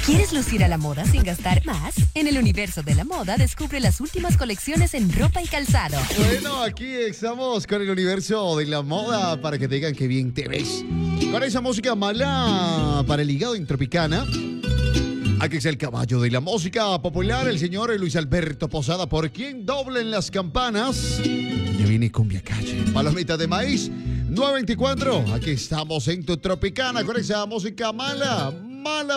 ¿Quieres lucir a la moda sin gastar más? En el universo de la moda descubre las últimas colecciones en ropa y calzado. Bueno, aquí estamos con el universo de la moda para que te digan que bien te ves. Con esa música mala para el hígado en Tropicana. Aquí es el caballo de la música popular, el señor Luis Alberto Posada, por quien doblen las campanas. Ya viene Cumbia Calle, palomita de maíz, 924. Aquí estamos en tu Tropicana con esa música mala